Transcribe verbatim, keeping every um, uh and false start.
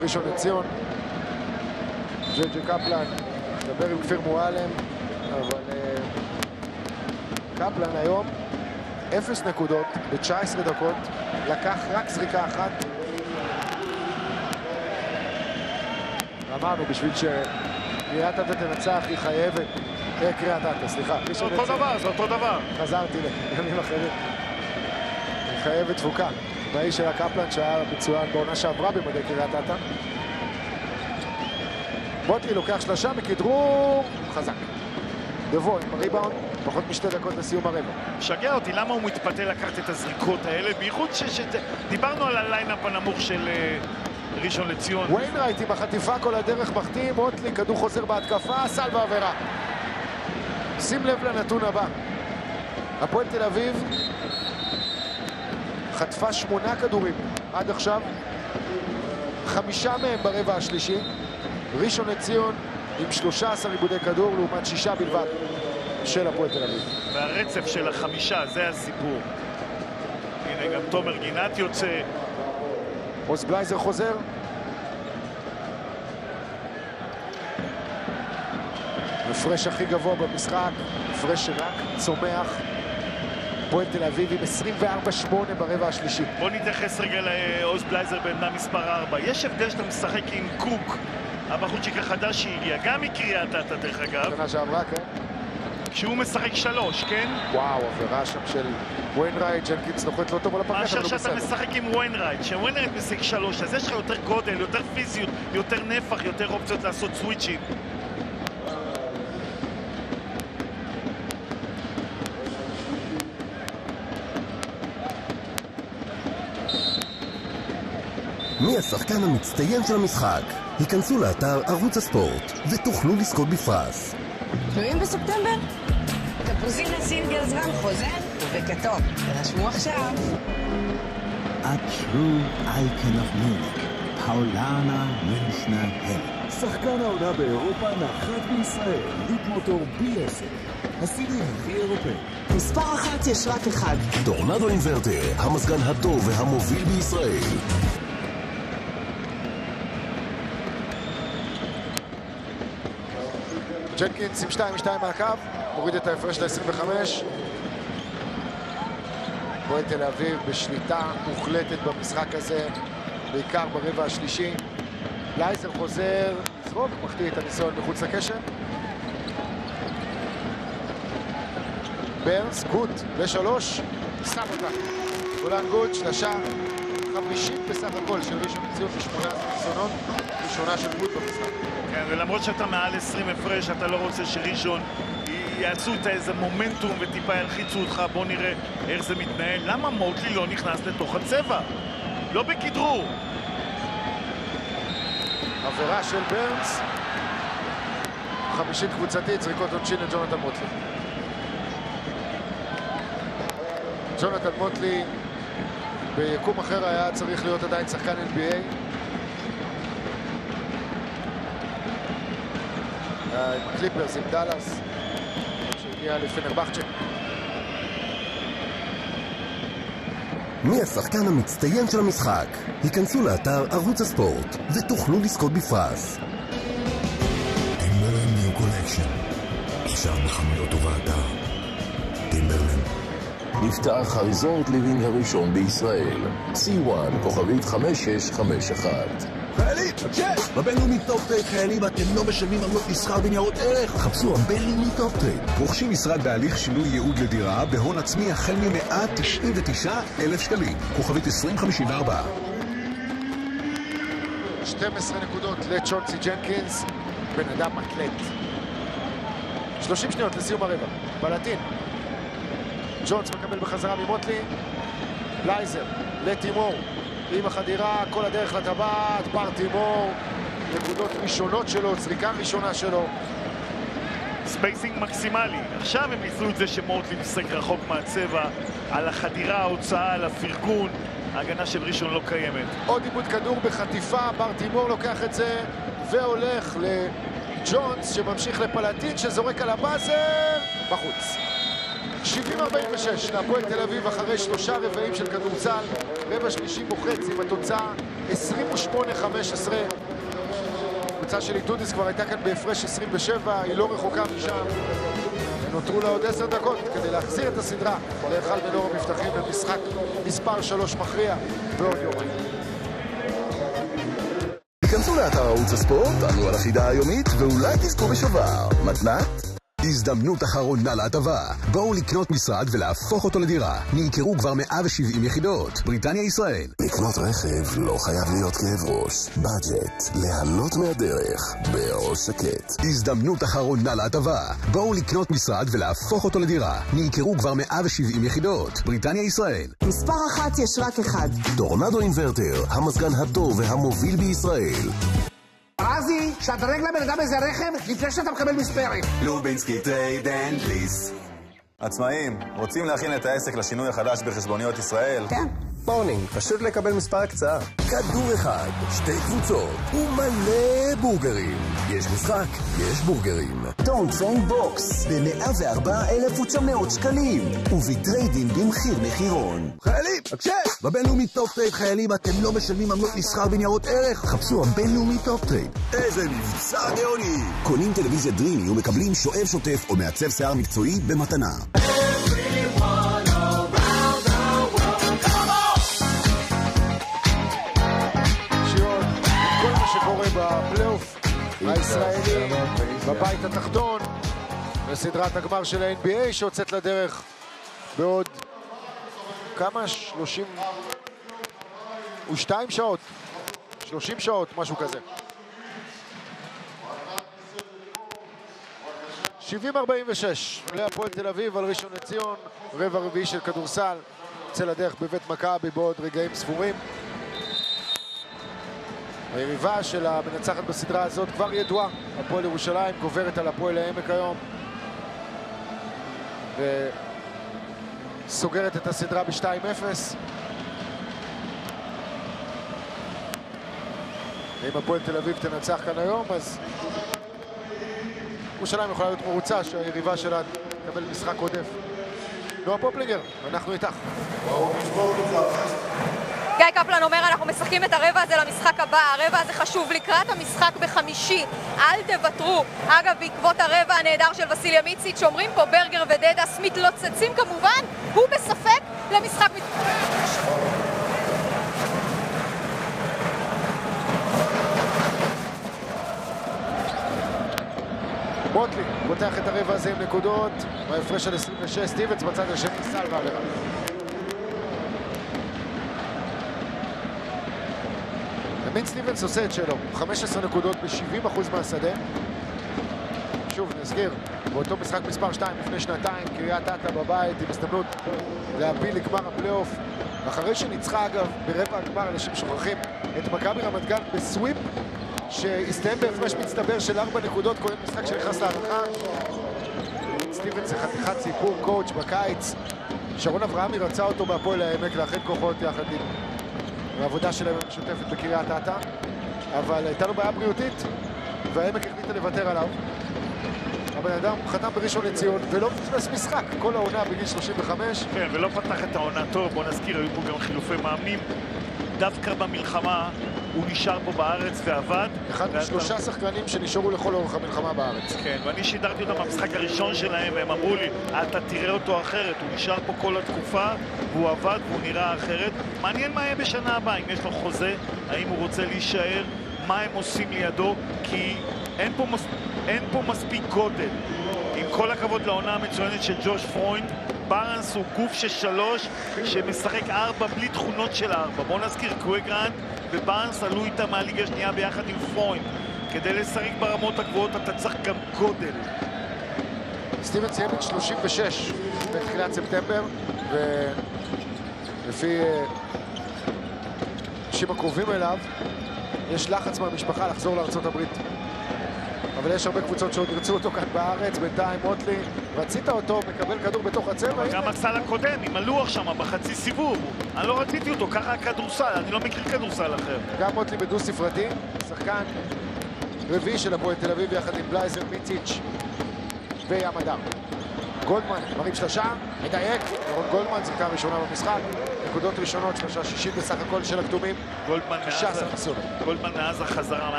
ראשון לציון, ג'י ג'י קפלן מדבר עם כפיר מועלם, אבל uh, קפלן היום אפס נקודות ב-תשע עשרה דקות, לקח רק זריקה אחת. אמרנו, בשביל שקריית אתא תנצח היא חייבת, אה, קריית אתא, סליחה. זה אותו דבר, זה אותו דבר. חזרתי לימים אחרים. היא חייבת תפוקה. באיש של הקפלן שהיה מצוין בעונה שעברה במדי קריית אתא. מוטלי לוקח שלושה מכדרור חזק. דבו עם הריבאונד, פחות משתי דקות לסיום הרבע. משגע אותי, למה הוא מתפתה לקחת את הזריקות האלה? בייחוד שדיברנו על הליינאפ הנמוך של ראשון לציון. ויינרייט עם החטיפה כל הדרך מחטיא, מוטלי, כדור חוזר בהתקפה, סל בעבירה. שים לב לנתון הבא. הפועל תל אביב חטפה שמונה כדורים עד עכשיו, חמישה מהם ברבע השלישי. ראשון לציון עם שלושה עשר עיבודי כדור לעומת שישה בלבד של הפועל תל אביב. והרצף של החמישה, זה הסיפור. הנה גם תומר גינת יוצא. עוז גלייזר חוזר. הפרש הכי גבוה במשחק, הפרש שרק צומח. הפועל תל אביב עם עשרים וארבע שמונה ברבע השלישי. בוא נתייחס רגע לעוז גלייזר בעמדה מספר ארבע. יש הבדל שאתה משחק עם קוק, הבחורצ'יק החדש שהגיע, גם מקריית אתא דרך אגב. שנה שעברה, כן. כשהוא משחק שלוש, כן? וואו, עבירה שם של ויינרייט, ג'נקינס נוחת לא טוב על הפרקט, אבל מאשר לא שאתה בסדר. משחק עם ויינרייט, שוויינרייט משחק שלוש, אז יש לך יותר גודל, יותר פיזיות, יותר נפח, יותר אופציות לעשות סוויצ'ים. מי השחקן המצטיין של המשחק? היכנסו לאתר ערוץ הספורט ותוכלו לזכות בפרס. תלויים בספטמבר? תפוזים לסינגל זמן חוזר ובכתום. תרשמו עכשיו. A true icon of Munich, פאולנה מינכנר-הלם. שחקן העונה באירופה נחת בישראל, ליט מוטור בי עשר. הסיני הכי אירופאי. מספר אחת יש רק אחד. טורנדו אינברטר, המזגן הטוב והמוביל בישראל. ג'נקינס עם שתיים שתיים מהקו, מוריד את ההפרש ל-עשרים וחמש. הפועל תל אביב בשליטה מוחלטת במשחק הזה, בעיקר ברבע השלישי. גלייזר חוזר, זרוק, מחטיא את הניסיון מחוץ לקשר. ברנס, גוט, לשלוש, שם אותה. גולן גוט, שלושה, חמישית בסך הכל של ראשון לציון בשמונה ניסיונות, ראשונה של גוט במשחק. כן, ולמרות שאתה מעל עשרים הפרש, אתה לא רוצה שראשון יעשו את איזה מומנטום וטיפה ילחיצו אותך. בוא נראה איך זה מתנהל. למה מוטלי לא נכנס לתוך הצבע? לא בכדרור. עבירה של ברנס, חמישית קבוצתית, זריקות עונשין לג'ונתן מוטלי. ג'ונתן מוטלי ביקום אחר היה צריך להיות עדיין שחקן אן בי איי. עם הקליפרס, עם דאלאס, שהגיע לפנרבחצ'ה. מי השחקן המצטיין של המשחק? היכנסו לאתר ערוץ הספורט ותוכלו לזכות בפרס. טימברלנד ניו קולקשן, עכשיו בחנויות ובאתר. טימברלנד. נפתח הריזורט ליבינג הראשון בישראל, סי וואן כוכבית חמש שש חמש אחת. חיילים, צ'ק! בבינלאומי טופ-טייק חיילים אתם לא משלמים עמלות מסחר בניירות ערך. חפשו הבינלאומי טופ-טייק. רוכשים משרד בהליך שינוי ייעוד לדירה בהון עצמי החל מ-מאה תשעים ותשעה אלף שקלים. כוכבית עשרים חמישים וארבע. שתים עשרה נקודות לצ'ונסי ג'נקינס, בן אדם מקלט. שלושים שניות לסיום הרבע. בלטין. ג'ונס מקבל בחזרה ממוטלי. גלייזר לטימור. עם החדירה, כל הדרך לטבעת, בר טימור, נקודות ראשונות שלו, זריקה ראשונה שלו. ספייסינג מקסימלי. עכשיו הם ניסו את זה שמוטלי משחק רחוק מהצבע, על החדירה, ההוצאה, על הפרגון. ההגנה של ראשון לא קיימת. עוד עיבוד כדור בחטיפה, בר טימור לוקח את זה והולך לג'ונס שממשיך לפלטין שזורק על הבאזר, בחוץ. שבעים ארבעים ושש להפועל תל אביב אחרי שלושה רבעים של כדורסל, רבע שלישי מוחץ עם התוצאה עשרים ושמונה חמש עשרה. הקבוצה של איטודיס כבר הייתה כאן בהפרש עשרים ושבע, היא לא רחוקה משם. נותרו לה עוד עשר דקות כדי להחזיר את הסדרה להיכל בנור המבטחים במשחק מספר שלוש מכריע בעוד יומיים. היכנסו לאתר ערוץ הספורט, ענו על החידה היומית, ואולי תזכו בשובר. מתנת? הזדמנות אחרונה להטבה. בואו לקנות משרד ולהפוך אותו לדירה. נמכרו כבר מאה ושבעים יחידות. בריטניה ישראל. לקנות רכב לא חייב להיות כאב ראש. בדג'ט, להנות מהדרך, בראש שקט. הזדמנות אחרונה להטבה. בואו לקנות משרד ולהפוך אותו לדירה. נמכרו כבר מאה ושבעים יחידות. בריטניה ישראל. מספר אחת יש רק אחד. טורנדו אינברטר, המזגן הטוב והמוביל בישראל. רזי, שדרג לבן אדם איזה רכב לפני שאתה מקבל מספרת. לובינסקי טרייד אנד ליס. עצמאים, רוצים להכין את העסק לשינוי החדש בחשבוניות ישראל? כן. מורנינג, פשוט לקבל מספר הקצאה. כדור אחד, שתי קבוצות ומלא בורגרים. יש משחק, יש בורגרים. טון טריין בוקס ב-מאה וארבעה אלף ותשע מאות שקלים ובטריידים במחיר מחירון. חיילים, הקשב! בבינלאומי טופ טרייד חיילים אתם לא משלמים עמלות מסחר בניירות ערך. חפשו הבינלאומי טופ טרייד. איזה מבצע גאוני! קונים טלוויזיה דרימי ומקבלים שואב שוטף או מעצב שיער מקצועי במתנה. בפלייאוף הישראלי בבית התחתון בסדרת הגמר של ה-אן בי איי שיוצאת לדרך בעוד כמה? שלושים ושתיים שעות, שלושים שעות, משהו כזה. שבעים ארבעים ושש להפועל תל אביב על ראשון לציון, רבע רביעי של כדורסל יוצא לדרך בבית מכבי בעוד רגעים ספורים. היריבה של המנצחת בסדרה הזאת כבר ידועה, הפועל ירושלים גוברת על הפועל העמק היום וסוגרת את הסדרה ב-שתיים אפס. ואם הפועל תל אביב תנצח כאן היום, אז ירושלים יכולה להיות מרוצה שהיריבה שלה תקבל משחק עודף. נועה פופלינגר, אנחנו איתך. גיא קפלן אומר, אנחנו משחקים את הרבע הזה למשחק הבא, הרבע הזה חשוב לקראת המשחק בחמישי, אל תוותרו. אגב, בעקבות הרבע הנהדר של וסיליה מיציץ' שאומרים פה ברגר ודדס מתלוצצים כמובן, הוא בספק למשחק מת... מוטלי פותח את הרבע הזה עם נקודות, בהפרש של עשרים ושש, סטיבנס בצד השם ניסל ועבירה. אמין סטיבנס עושה את שלו, חמש עשרה נקודות ב-שבעים אחוז מהשדה. שוב, נזכיר, באותו משחק מספר שתיים לפני שנתיים, קריית אתא בבית עם הזדמנות להפיל לגמר הפלייאוף. אחרי שניצחה אגב ברבע הגמר, אנשים שוכחים, את מכבי רמת גן בסוויפ, שהסתיים בהפרש מצטבר של ארבע נקודות, כולל משחק שנכנס להערכה. סטיבנס זה חתיכת סיפור קואוץ' בקיץ. שרון אברהמי רצה אותו בהפועל העמק לאחד כוחות יחד עם העבודה שלהם המשותפת בקריית אתא, אבל הייתה לו בעיה בריאותית והעמק החליטה לוותר עליו. הבן אדם חתם בראשון לציון ולא נכנס משחק כל העונה בגיל שלושים וחמש. כן, ולא פתח את העונה טוב. בוא נזכיר, היו פה גם חילופי מאמנים. דווקא במלחמה הוא נשאר פה בארץ ועבד. אחד משלושה שחקנים שנשארו לכל אורך המלחמה בארץ. כן, ואני שידרתי אותם במשחק הראשון שלהם והם אמרו לי, אתה תראה אותו אחרת, הוא נשאר פה כל התקופה והוא עבד והוא נראה אחרת. מעניין מה יהיה בשנה הבאה, אם יש לו חוזה, האם הוא רוצה להישאר, מה הם עושים לידו, כי אין פה, מס... אין פה מספיק גודל. עם כל הכבוד לעונה המצוינת של ג'וש פרוינד, בארנס הוא גוף של שלוש שמשחק ארבע בלי תכונות של ארבע. בואו נזכיר, קווי גרנט ובארנס עלו איתה מהליגה השנייה ביחד עם פרוינד. כדי לשחק ברמות הגבוהות אתה צריך גם גודל. סטיבנס סיים את שלושים ושש בתחילת ספטמבר, ולפי אנשים הקרובים אליו יש לחץ מהמשפחה לחזור לארצות הברית. אבל יש הרבה קבוצות שעוד ירצו אותו כאן בארץ. בינתיים מוטלי, רצית אותו, מקבל כדור בתוך הצבע. גם הסל הקודם, עם הלוח שם בחצי סיבוב. אני לא רציתי אותו, ככה הכדורסל, אני לא מכיר כדורסל אחר. גם מוטלי בדו ספרתי, שחקן רביעי של הפועל תל אביב יחד עם בלייזר, מיציץ' וים הדר. גולדמן, מרים שלושה, מדייק, ירון גולדמן, זריקה ראשונה במשחק, נקודות ראשונות, שלושה שישית בסך הכל של הכתומים. גולדמן שישה עשר ניסיונות. גולדמן מאז החזרה,